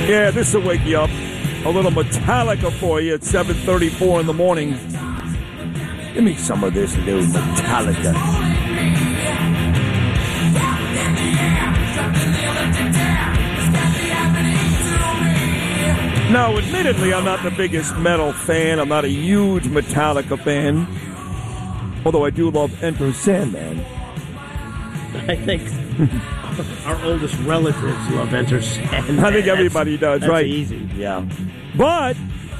Yeah, this will wake you up. A little Metallica for you at 7:34 in the morning. Give me some of this new Metallica. Now, admittedly, I'm not the biggest metal fan. I'm not a huge Metallica fan. Although I do love Enter Sandman. I think our oldest relatives love Enter Sandman. I think everybody does, that's right? Easy, yeah. But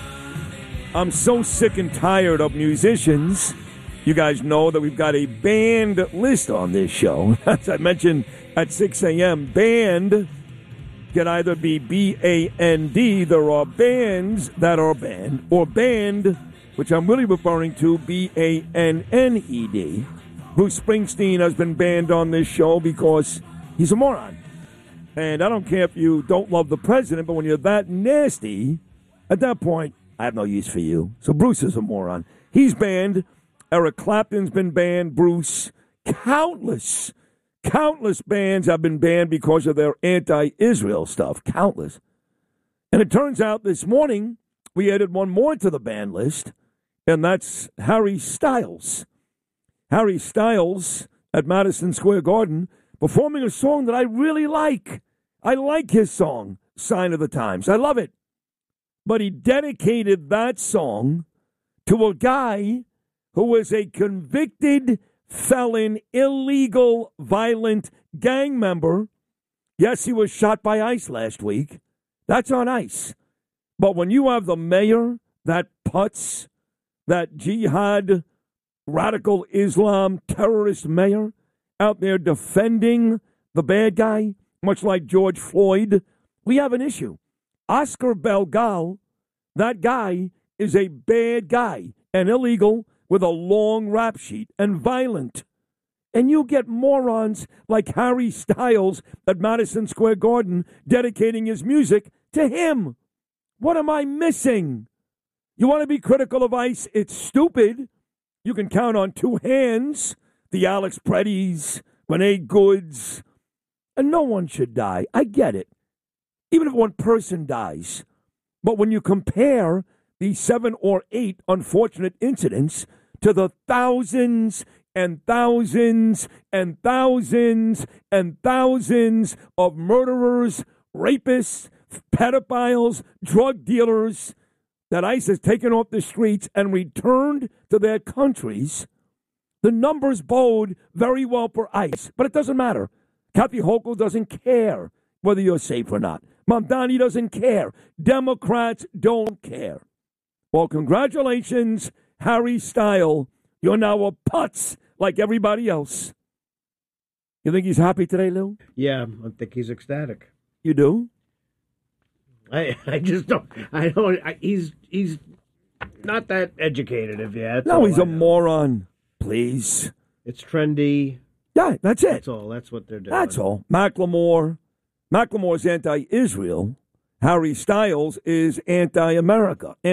I'm so sick and tired of musicians. You guys know that we've got a banned list on this show. As I mentioned at 6 a.m., banned can either be B-A-N-D. There are bands that are banned, or banned, which I'm really referring to, B-A-N-N-E-D. Bruce Springsteen has been banned on this show because he's a moron. And I don't care if you don't love the president, but when you're that nasty, at that point, I have no use for you. So Bruce is a moron. He's banned. Eric Clapton's been banned. Bruce. Countless bands have been banned because of their anti-Israel stuff. Countless. And it turns out this morning we added one more to the ban list, and that's Harry Styles. Harry Styles at Madison Square Garden performing a song that I really like. I like his song, Sign of the Times. I love it. But he dedicated that song to a guy who was a convicted felon, illegal, violent gang member. Yes, he was shot by ICE last week. That's on ICE. But when you have the mayor, that putz, that jihad, radical Islam terrorist mayor out there defending the bad guy, much like George Floyd, we have an issue. Oscar Belgal, that guy is a bad guy and illegal with a long rap sheet and violent. And you get morons like Harry Styles at Madison Square Garden dedicating his music to him. What am I missing? You want to be critical of ICE? It's stupid. You can count on two hands, the Alex Preddies, Renee Goods, and no one should die. I get it. Even if one person dies. But when you compare the 7 or 8 unfortunate incidents to the thousands and thousands and thousands and thousands of murderers, rapists, pedophiles, drug dealers that ICE has taken off the streets and returned to their countries, the numbers bode very well for ICE. But it doesn't matter. Kathy Hochul doesn't care whether you're safe or not. Mamdani doesn't care. Democrats don't care. Well, congratulations, Harry Styles. You're now a putz like everybody else. You think he's happy today, Lou? Yeah, I think he's ecstatic. You do? I just don't. He's not that educated yet. No, he's a moron. Please. It's trendy. Yeah, that's it. That's all. That's what they're doing. That's all. Macklemore's anti-Israel. Harry Styles is anti-America.